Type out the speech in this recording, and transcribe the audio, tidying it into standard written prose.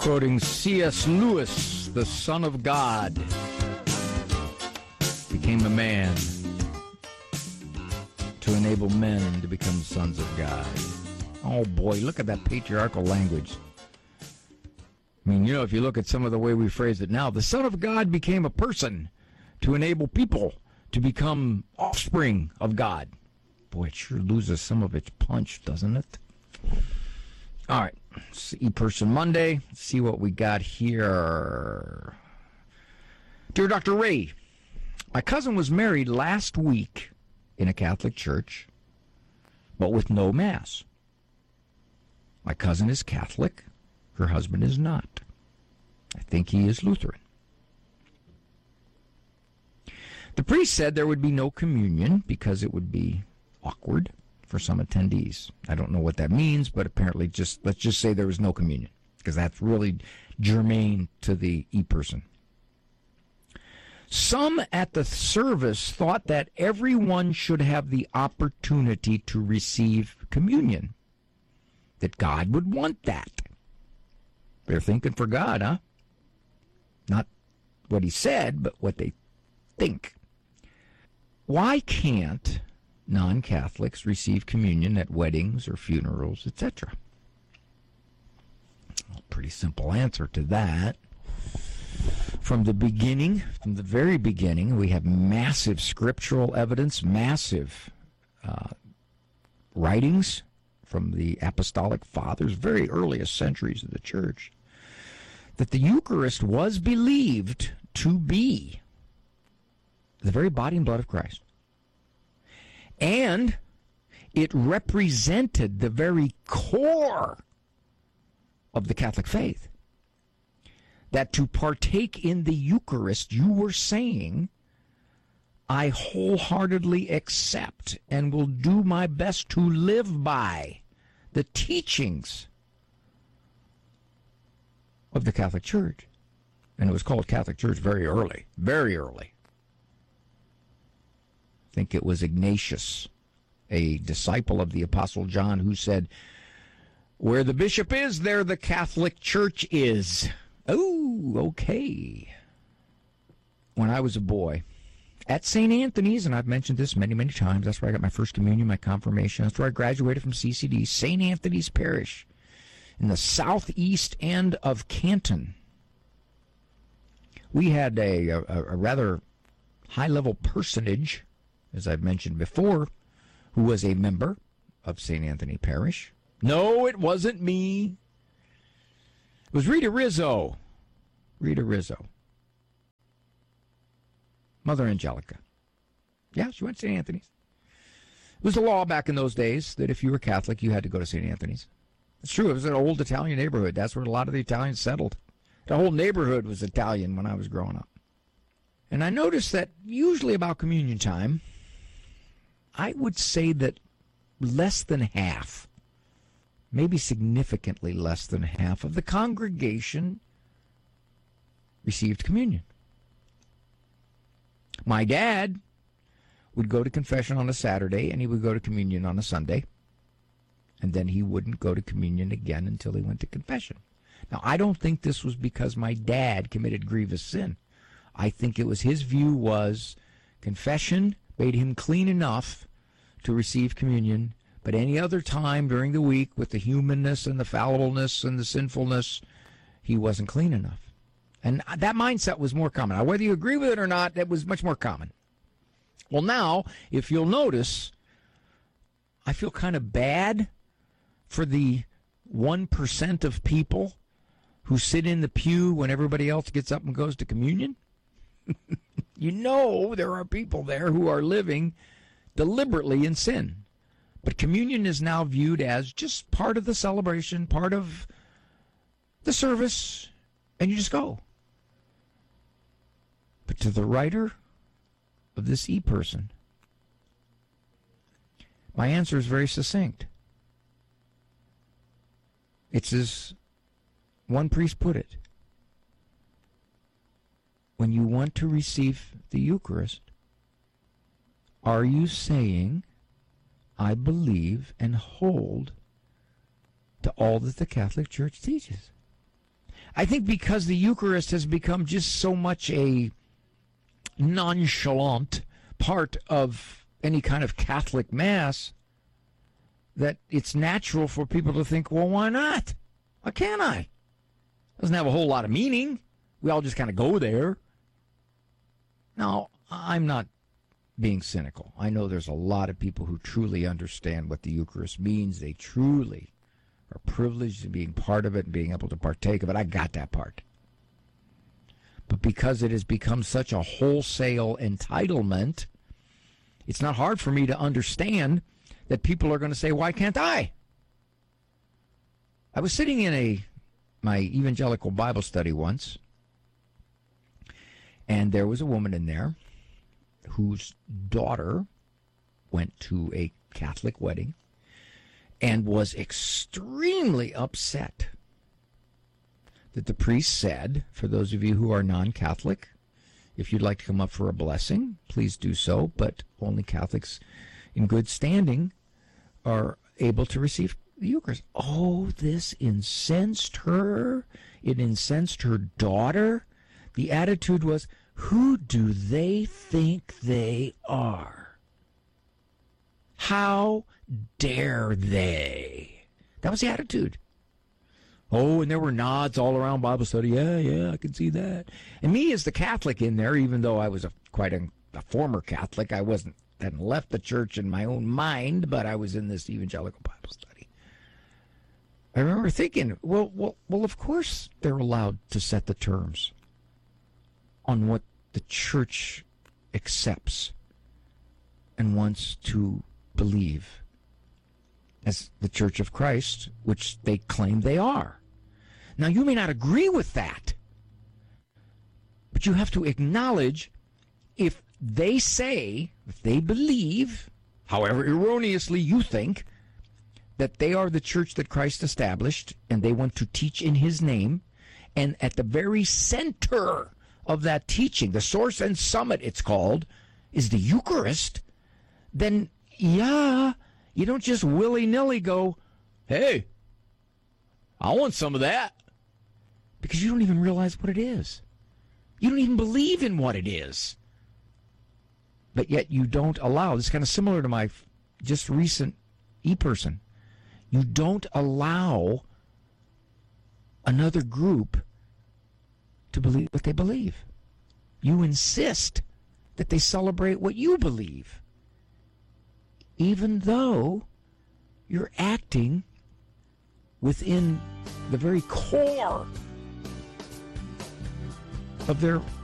Quoting C.S. Lewis, the Son of God became a man to enable men to become sons of God. Oh boy, look at that patriarchal language. I mean, if you look at some of the way we phrase it now, the Son of God became a person to enable people to become offspring of God. Boy, it sure loses some of its punch, doesn't it? All right, it's E-Person Monday. Let's see what we got here. Dear Dr. Ray, my cousin was married last week in a Catholic church, but with no Mass. My cousin is Catholic. Her husband is not. I think he is Lutheran. The priest said there would be no communion because it would be awkward for some attendees. I don't know what that means, but apparently let's just say there was no communion, because that's really germane to the E-Person. Some at the service thought that everyone should have the opportunity to receive communion, that God would want that. They're thinking for God, huh? Not what he said, but what they think. Why can't non-Catholics receive communion at weddings or funerals, etc.? Well, pretty simple answer to that. From the very beginning, we have massive scriptural evidence, massive writings from the apostolic fathers, very earliest centuries of the church, that the Eucharist was believed to be the very body and blood of Christ. And it represented the very core of the Catholic faith. That to partake in the Eucharist, you were saying, I wholeheartedly accept and will do my best to live by the teachings of the Catholic Church. And it was called Catholic Church very early, very early. I think it was Ignatius, a disciple of the Apostle John, who said, where the bishop is, there the Catholic Church is. Oh, okay. When I was a boy, at St. Anthony's, and I've mentioned this many, many times, that's where I got my first communion, my confirmation. That's where I graduated from CCD, St. Anthony's Parish, in the southeast end of Canton. We had a rather high-level personage, as I've mentioned before, who was a member of St. Anthony Parish. No, it wasn't me. It was Rita Rizzo. Rita Rizzo. Mother Angelica. Yeah, she went to St. Anthony's. It was the law back in those days that if you were Catholic, you had to go to St. Anthony's. It's true. It was an old Italian neighborhood. That's where a lot of the Italians settled. The whole neighborhood was Italian when I was growing up. And I noticed that usually about communion time, I would say that less than half, maybe significantly less than half of the congregation received communion. My dad would go to confession on a Saturday, and he would go to communion on a Sunday, and then he wouldn't go to communion again until he went to confession. Now, I don't think this was because my dad committed grievous sin. I think it was his view was confession made him clean enough to receive communion, but any other time during the week with the humanness and the fallibleness and the sinfulness, he wasn't clean enough. And that mindset was more common. Now, whether you agree with it or not, that was much more common. Well, now, if you'll notice, I feel kind of bad for the 1% of people who sit in the pew when everybody else gets up and goes to communion. You know there are people there who are living deliberately in sin. But communion is now viewed as just part of the celebration, part of the service, and you just go. But to the writer of this E-Person, my answer is very succinct. It's as one priest put it. When you want to receive the Eucharist, are you saying, I believe and hold to all that the Catholic Church teaches? I think because the Eucharist has become just so much a nonchalant part of any kind of Catholic Mass that it's natural for people to think, well, why not? Why can't I? Doesn't have a whole lot of meaning. We all just kind of go there. Now, I'm not being cynical. I know there's a lot of people who truly understand what the Eucharist means. They truly are privileged in being part of it and being able to partake of it. I got that part. But because it has become such a wholesale entitlement, it's not hard for me to understand that people are going to say, why can't I? I was sitting in my evangelical Bible study once, and there was a woman in there whose daughter went to a Catholic wedding and was extremely upset that the priest said, for those of you who are non-Catholic, if you'd like to come up for a blessing, please do so, but only Catholics in good standing are able to receive the Eucharist. Oh, this incensed her. It incensed her daughter. The attitude was, who do they think they are? How dare they? That was the attitude. Oh, and there were nods all around Bible study. Yeah, I can see that. And me as the Catholic in there, even though I was quite a former Catholic, I hadn't left the church in my own mind, but I was in this evangelical Bible study. I remember thinking, well, of course they're allowed to set the terms on what the church accepts and wants to believe as the Church of Christ, which they claim they are. Now, you may not agree with that, but you have to acknowledge if they believe, however erroneously you think, that they are the church that Christ established and they want to teach in his name, and at the very center of that teaching, the source and summit it's called, is the Eucharist, then yeah, you don't just willy-nilly go, hey, I want some of that. Because you don't even realize what it is. You don't even believe in what it is. But yet you don't allow, this is kind of similar to my just recent e-person, you don't allow another group to believe what they believe. You insist that they celebrate what you believe, even though you're acting within the very core of their